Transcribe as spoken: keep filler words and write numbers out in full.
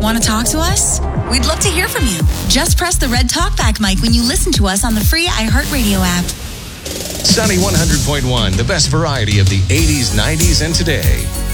Want to talk to us? We'd love to hear from you. Just press the red talkback mic when you listen to us on the free iHeartRadio app. Sunny one hundred point one, the best variety of the eighties, nineties, and today.